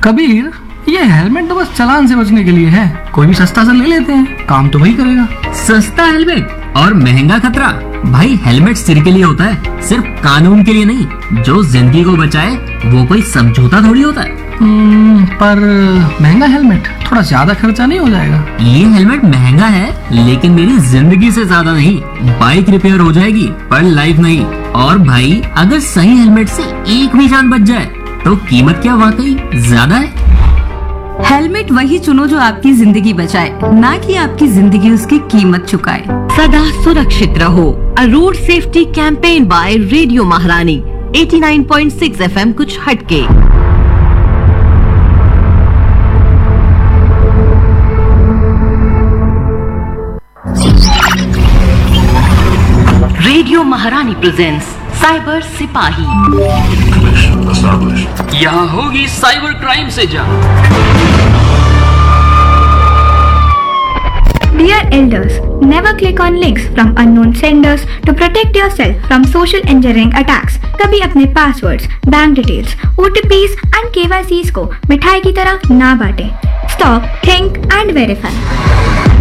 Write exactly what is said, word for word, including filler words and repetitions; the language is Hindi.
कबीर, ये हेलमेट तो बस चालान से बचने के लिए है, कोई भी सस्ता सा ले लेते हैं, काम तो वही करेगा। सस्ता हेलमेट और महंगा खतरा। भाई हेलमेट सिर के लिए होता है, सिर्फ कानून के लिए नहीं। जो जिंदगी को बचाए वो कोई समझौता थोड़ी होता है। हम्म, पर महंगा हेलमेट थोड़ा ज्यादा खर्चा नहीं हो जाएगा? ये हेलमेट महंगा है लेकिन मेरी जिंदगी से ज्यादा नहीं। बाइक रिपेयर हो जाएगी पर लाइफ नहीं। और भाई अगर सही हेलमेट से एक भी जान बच जाए तो कीमत क्या वाकई ज्यादा है? हेलमेट वही चुनो जो आपकी जिंदगी बचाए, ना कि आपकी जिंदगी उसकी कीमत चुकाए। सदा सुरक्षित रहो। अ road safety campaign bye radio महारानी नवासी पॉइंट सिक्स एफएम कुछ हटके। रेडियो महारानी प्रेजेंट्स साइबर सिपाही। यहाँ होगी साइबर क्राइम से जंग। Dear elders, never click on links from unknown senders to protect yourself from social engineering attacks. कभी अपने passwords, bank details, O T Ps and K Y Cs को मिठाई की तरह ना बांटें। Stop, think and verify.